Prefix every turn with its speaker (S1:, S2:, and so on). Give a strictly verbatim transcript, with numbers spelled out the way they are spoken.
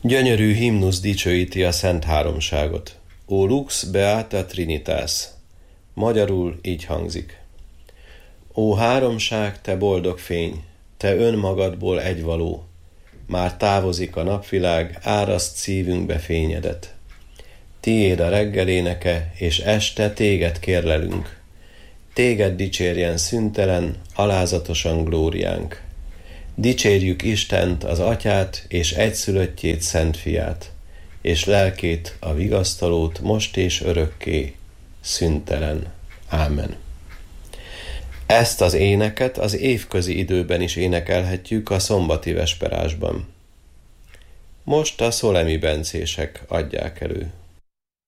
S1: Gyönyörű himnusz dicsőíti a Szent Háromságot. O lux beata trinitas. Magyarul így hangzik. Ó háromság, te boldog fény, te önmagadból egyvaló. Már távozik a napvilág, áraszt szívünkbe fényedet. Tiéd a reggel éneke, és este téged kérlelünk. Téged dicsérjen szüntelen, alázatosan glóriánk. Dicsérjük Istent, az Atyát, és egyszülöttjét, Szent Fiát, és lelkét, a vigasztalót, most és örökké, szüntelen. Ámen. Ezt az éneket az évközi időben is énekelhetjük a szombati vesperásban. Most a szolemi bencések adják elő.